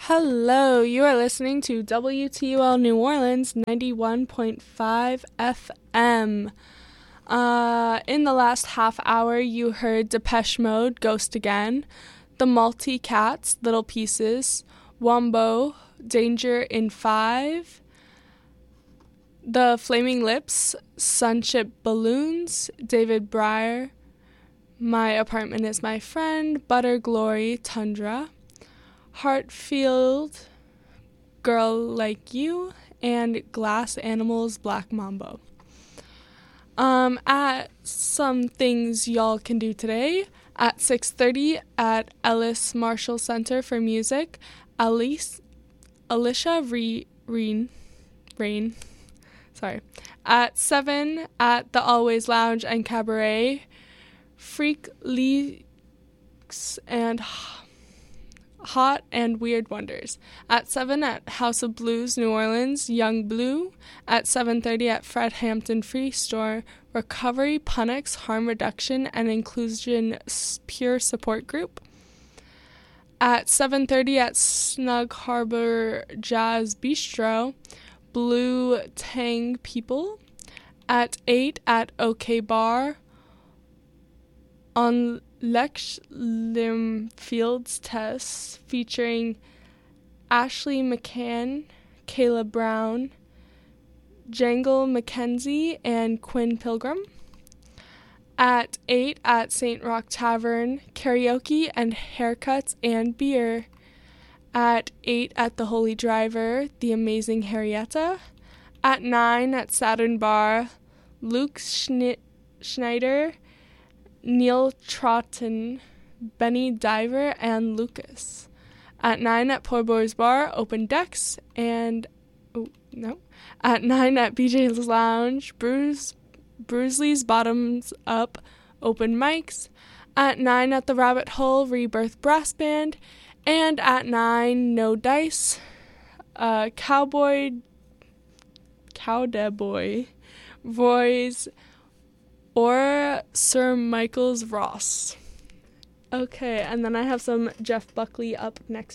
Hello, you are listening to WTUL New Orleans 91.5 FM. In the last half hour, you heard Depeche Mode, Ghost Again, The Multi Cats, Little Pieces, Wombo, Danger in 5, The Flaming Lips, Sunship Balloons, David Breyer, My Apartment is My Friend, Butter Glory, Tundra, Heartfield, Girl Like You, and Glass Animals, Black Mambo. At some things y'all can do today, at 6:30 at Ellis Marshall Center for Music, Alicia Rain. At 7 at the Always Lounge and Cabaret, Freak Leaks and Hot and Weird Wonders. At 7 at House of Blues, New Orleans, Young Blue. At 7:30 at Fred Hampton Free Store, Recovery, Punnix, Harm Reduction, and Inclusion Peer Support Group. At 7:30 at Snug Harbor Jazz Bistro, Blue Tang People. At 8 at OK Bar, on Lex Lim Fields Test, featuring Ashley McCann, Kayla Brown, Jangle McKenzie, and Quinn Pilgrim. At 8 at St. Rock Tavern, karaoke and haircuts and beer. At 8 at the Holy Driver, The Amazing Harrietta. At 9 at Saturn Bar, Luke Schneider, Neil Trotton, Benny Diver, and Lucas. At 9 at Poor Boys Bar, Open Decks, and At 9 at BJ's Lounge, Bruisley's Bottoms Up, Open Mics. At 9 at the Rabbit Hole, Rebirth Brass Band. And at 9, No Dice, Cowboy Voice, or Sir Michael's Ross. Okay, and then I have some Jeff Buckley up next.